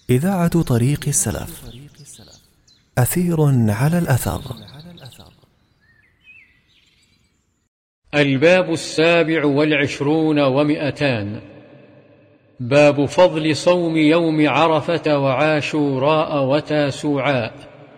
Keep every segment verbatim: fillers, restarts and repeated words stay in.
إذاعة طريق السلف. أثير على الأثر. الباب السابع والعشرون ومئتان. باب فضل صوم يوم عرفة وعاشوراء وتاسوعاء.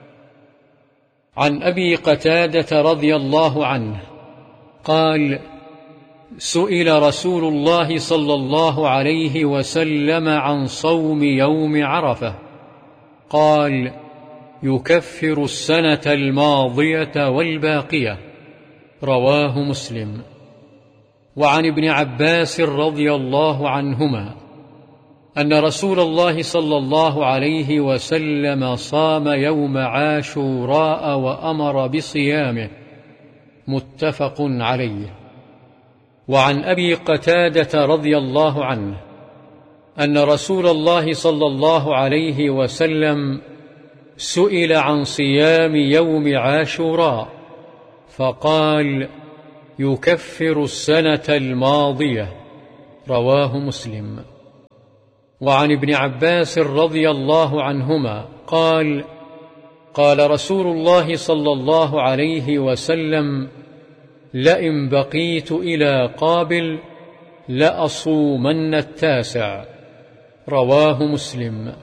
عن أبي قتادة رضي الله عنه قال: سئل رسول الله صلى الله عليه وسلم عن صوم يوم عرفة، قال: يكفر السنة الماضية والباقية. رواه مسلم. وعن ابن عباس رضي الله عنهما أن رسول الله صلى الله عليه وسلم صام يوم عاشوراء وأمر بصيامه. متفق عليه. وعن أبي قتادة رضي الله عنه أن رسول الله صلى الله عليه وسلم سئل عن صيام يوم عاشوراء فقال: يكفر السنة الماضية. رواه مسلم. وعن ابن عباس رضي الله عنهما قال: قال رسول الله صلى الله عليه وسلم: لئن بقيت إلى قابل لأصومن التاسع. رواه مسلم.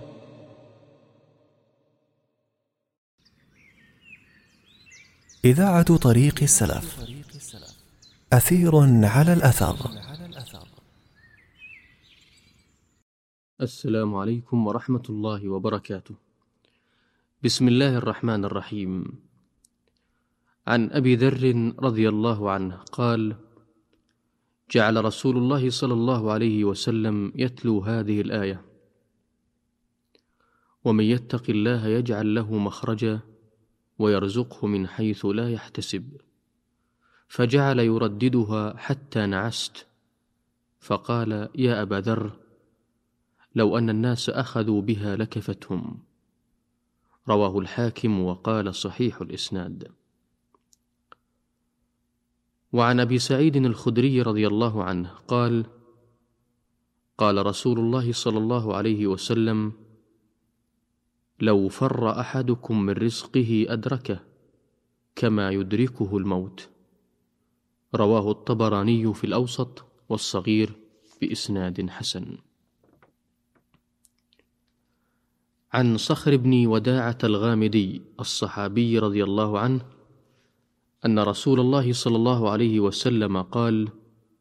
إذاعة طريق السلف. أثير على الأثر. السلام عليكم ورحمة الله وبركاته. بسم الله الرحمن الرحيم. عن أبي ذر رضي الله عنه قال: جعل رسول الله صلى الله عليه وسلم يتلو هذه الآية: ومن يتق الله يجعل له مخرجا ويرزقه من حيث لا يحتسب، فجعل يرددها حتى نعست، فقال: يا أبا ذر، لو أن الناس أخذوا بها لكفتهم. رواه الحاكم وقال صحيح الإسناد. وعن أبي سعيد الخدري رضي الله عنه قال: قال رسول الله صلى الله عليه وسلم: لو فر أحدكم من رزقه أدركه كما يدركه الموت. رواه الطبراني في الأوسط والصغير بإسناد حسن. عن صخر بن وداعة الغامدي الصحابي رضي الله عنه أن رسول الله صلى الله عليه وسلم قال: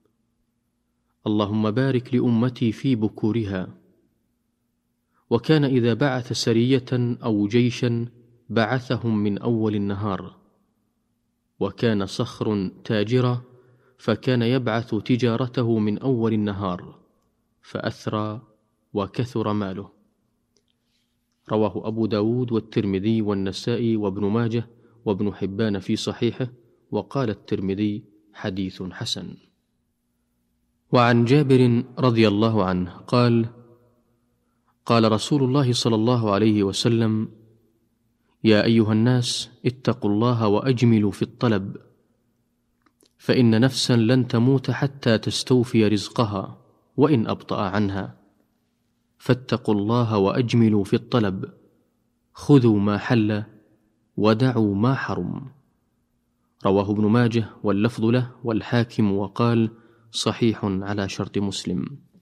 اللهم بارك لأمتي في بكورها. وكان إذا بعث سرية أو جيشا بعثهم من أول النهار. وكان صخر تاجرا فكان يبعث تجارته من أول النهار فأثرى وكثر ماله. رواه أبو داود والترمذي والنسائي وابن ماجه وابن حبان في صحيحه، وقال الترمذي: حديث حسن. وعن جابر رضي الله عنه قال: قال رسول الله صلى الله عليه وسلم: يا أيها الناس اتقوا الله وأجملوا في الطلب، فإن نفسا لن تموت حتى تستوفي رزقها وإن أبطأ عنها، فاتقوا الله وأجملوا في الطلب، خذوا ما حل ودعوا ما حرم. رواه ابن ماجه واللفظ له والحاكم وقال صحيح على شرط مسلم.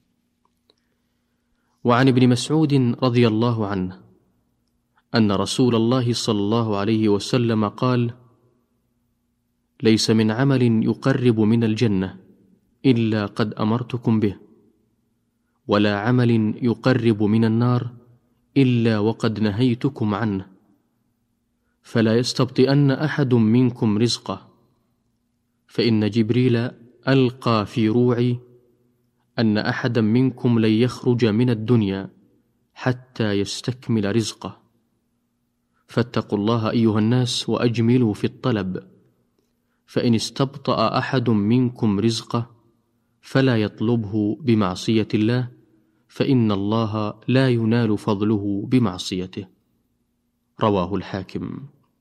وعن ابن مسعود رضي الله عنه أن رسول الله صلى الله عليه وسلم قال: ليس من عمل يقرب من الجنة إلا قد أمرتكم به، ولا عمل يقرب من النار إلا وقد نهيتكم عنه، فلا يستبطئن أحد منكم رزقه، فإن جبريل ألقى في روعي أن أحدا منكم لن يخرج من الدنيا حتى يستكمل رزقه، فاتقوا الله أيها الناس وأجملوا في الطلب، فإن استبطأ أحد منكم رزقه فلا يطلبه بمعصية الله، فإن الله لا ينال فضله بمعصيته. رواه الحاكم.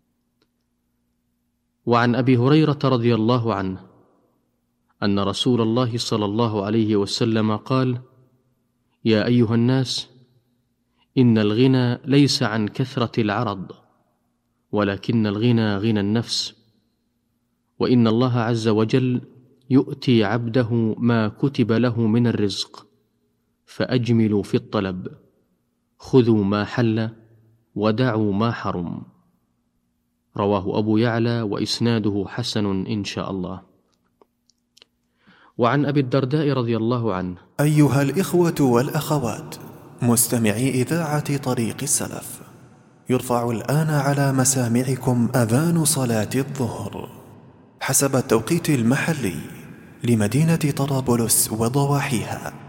وعن أبي هريرة رضي الله عنه أن رسول الله صلى الله عليه وسلم قال: يا أيها الناس، إن الغنى ليس عن كثرة العرض، ولكن الغنى غنى النفس. وإن الله عز وجل يؤتي عبده ما كتب له من الرزق، فأجملوا في الطلب، خذوا ما حل ودعوا ما حرم. رواه أبو يعلى وإسناده حسن إن شاء الله. وعن أبي الدرداء رضي الله عنه: أيها الإخوة والأخوات مستمعي إذاعة طريق السلف، يرفع الآن على مسامعكم أذان صلاة الظهر حسب التوقيت المحلي لمدينة طرابلس وضواحيها.